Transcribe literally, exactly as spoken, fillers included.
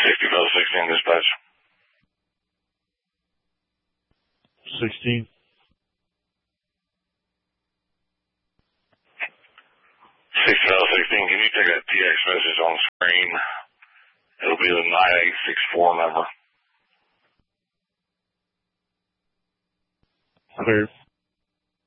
sixty-five sixteen dispatch. sixteen. sixty-five sixteen, can you take that T X message on screen? It'll be the nine eight six four number. Clear.